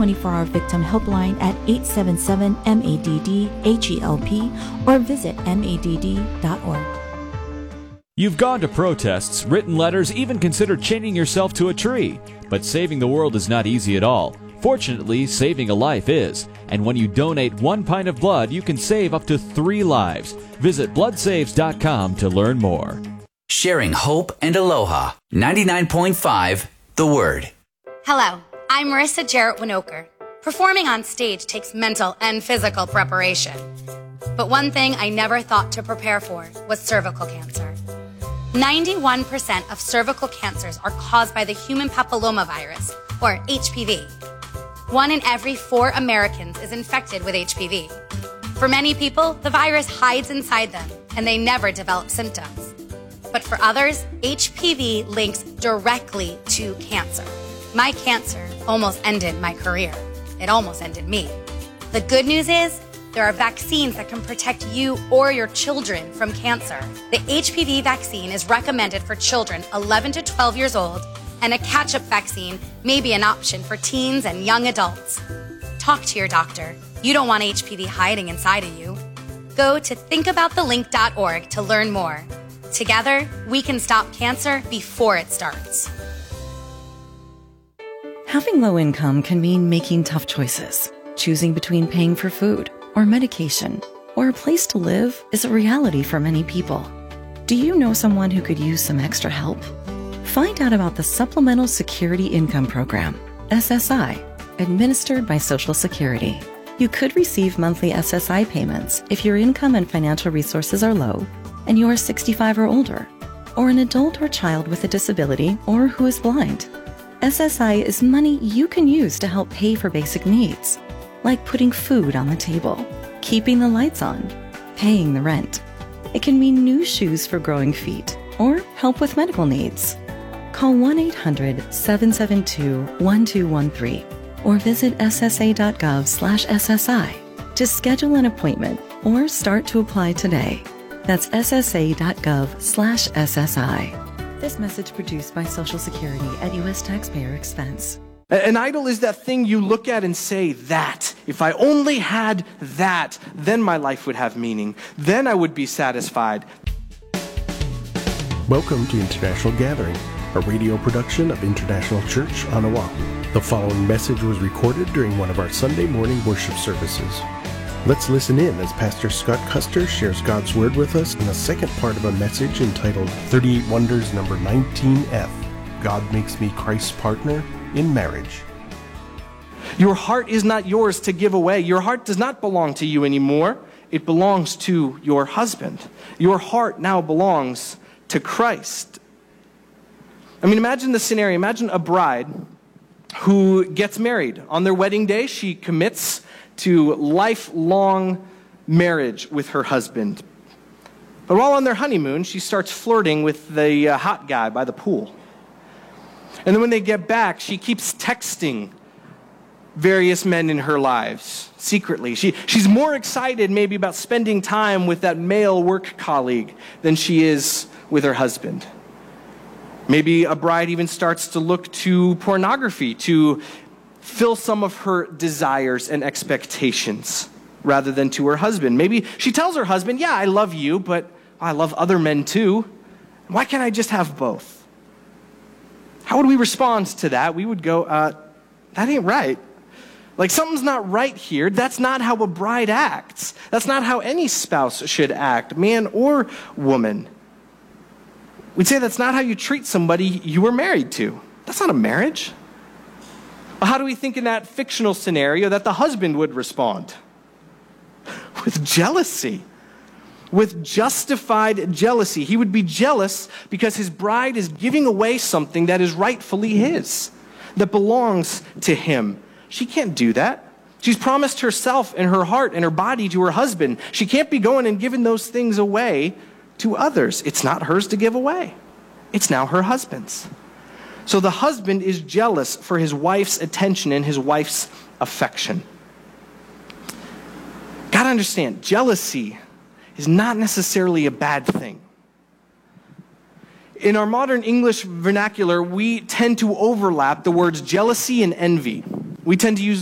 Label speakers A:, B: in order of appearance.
A: 24-hour victim helpline at 877-MADD-HELP or visit madd.org.
B: You've gone to protests, written letters, even considered chaining yourself to a tree. But saving the world is not easy at all. Fortunately, saving a life is. And when you donate 1 pint of blood, you can save up to 3 lives. Visit bloodsaves.com to learn more.
C: Sharing hope and aloha. 99.5 The Word.
D: Hello, I'm Marissa Jarrett Winokur. Performing on stage takes mental and physical preparation. But one thing I never thought to prepare for was cervical cancer. 91% of cervical cancers are caused by the human papillomavirus, or HPV. 1 in every 4 Americans is infected with HPV. For many people, the virus hides inside them, and they never develop symptoms. But for others, HPV links directly to cancer. My cancer almost ended my career. It almost ended me. The good news is, there are vaccines that can protect you or your children from cancer. The HPV vaccine is recommended for children 11 to 12 years old, and a catch-up vaccine may be an option for teens and young adults. Talk to your doctor. You don't want HPV hiding inside of you. Go to thinkaboutthelink.org to learn more. Together, we can stop cancer before it starts.
E: Having low income can mean making tough choices. Choosing between paying for food or medication or a place to live is a reality for many people. Do you know someone who could use some extra help? Find out about the Supplemental Security Income Program, SSI, administered by Social Security. You could receive monthly SSI payments if your income and financial resources are low and you are 65 or older, or an adult or child with a disability or who is blind. SSI is money you can use to help pay for basic needs, like putting food on the table, keeping the lights on, paying the rent. It can mean new shoes for growing feet or help with medical needs. Call 1-800-772-1213 or visit ssa.gov/SSI to schedule an appointment or start to apply today. That's ssa.gov/SSI. This message produced by Social Security at U.S. taxpayer expense.
F: An idol is that thing you look at and say, that. If I only had that, then my life would have meaning. Then I would be satisfied.
G: Welcome to International Gathering, a radio production of International Church on Oahu. The following message was recorded during one of our Sunday morning worship services. Let's listen in as Pastor Scott Custer shares God's Word with us in the second part of a message entitled 38 Wonders number 19F, God Makes Me Christ's Partner in Marriage.
F: Your heart is not yours to give away. Your heart does not belong to you anymore. It belongs to your husband. Your heart now belongs to Christ. I mean, imagine the scenario. Imagine a bride who gets married. On their wedding day, she commits to lifelong marriage with her husband. But while on their honeymoon, she starts flirting with the hot guy by the pool. And then when they get back, she keeps texting various men in her lives secretly. She's more excited maybe about spending time with that male work colleague than she is with her husband. Maybe a bride even starts to look to pornography to fill some of her desires and expectations rather than to her husband. Maybe she tells her husband, yeah, I love you, but I love other men too. Why can't I just have both? How would we respond to that? We would go, that ain't right. Like, something's not right here. That's not how a bride acts. That's not how any spouse should act, man or woman. We'd say that's not how you treat somebody you were married to. That's not a marriage. Well, how do we think in that fictional scenario that the husband would respond? With jealousy. With justified jealousy. He would be jealous because his bride is giving away something that is rightfully his, that belongs to him. She can't do that. She's promised herself and her heart and her body to her husband. She can't be going and giving those things away to others. It's not hers to give away. It's now her husband's. So the husband is jealous for his wife's attention and his wife's affection. Gotta understand, jealousy is not necessarily a bad thing. In our modern English vernacular, we tend to overlap the words jealousy and envy. We tend to use